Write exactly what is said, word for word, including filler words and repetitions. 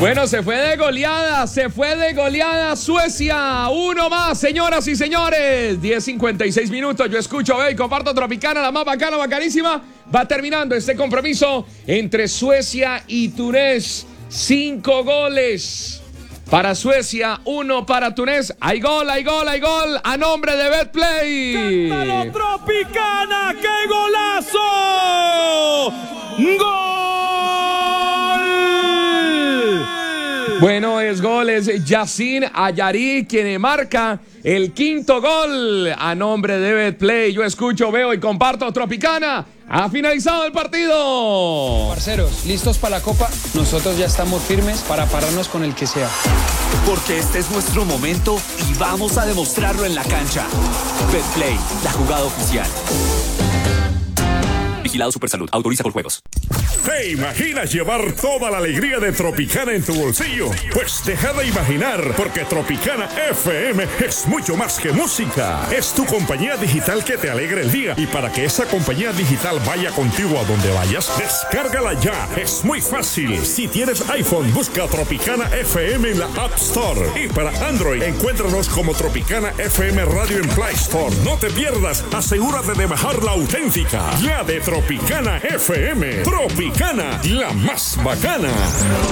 Bueno, se fue de goleada, se fue de goleada Suecia. Uno más, señoras y señores. diez cincuenta y seis minutos. Yo escucho, veo y comparto Tropicana, la más bacana, bacanísima. Va terminando este compromiso entre Suecia y Túnez. Cinco goles para Suecia, uno para Túnez. Hay gol, hay gol, hay gol. A nombre de Betplay. ¡Cántalo, Tropicana! ¡Qué golazo! ¡Gol! Bueno, es gol, es Yacine Ayari quien marca el quinto gol a nombre de Betplay. Yo escucho, veo y comparto Tropicana. Ha finalizado el partido. Parceros, ¿listos para la Copa? Nosotros ya estamos firmes para pararnos con el que sea. Porque este es nuestro momento y vamos a demostrarlo en la cancha. Betplay, la jugada oficial. Vigilado Supersalud. Autoriza por juegos. ¿Te imaginas llevar toda la alegría de Tropicana en tu bolsillo? Pues deja de imaginar, porque Tropicana F M es mucho más que música. Es tu compañía digital que te alegra el día. Y para que esa compañía digital vaya contigo a donde vayas, descárgala ya. Es muy fácil. Si tienes iPhone, busca Tropicana F M en la App Store. Y para Android, encuéntranos como Tropicana F M Radio en Play Store. No te pierdas. Asegúrate de bajar la auténtica. Ya de Tropicana F M. Tropicana, la más bacana.